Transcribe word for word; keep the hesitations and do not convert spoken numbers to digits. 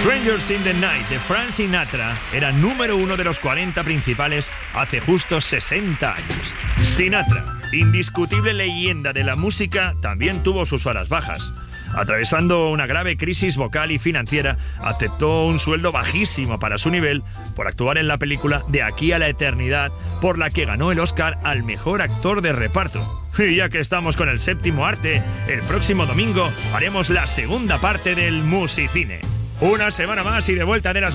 Strangers in the Night de Frank Sinatra era número uno de los cuarenta principales hace justo sesenta años. Sinatra, indiscutible leyenda de la música, también tuvo sus horas bajas. Atravesando una grave crisis vocal y financiera, aceptó un sueldo bajísimo para su nivel por actuar en la película De aquí a la eternidad, por la que ganó el Oscar al mejor actor de reparto. Y ya que estamos con el séptimo arte, el próximo domingo haremos la segunda parte del Musicine. Una semana más y de vuelta de las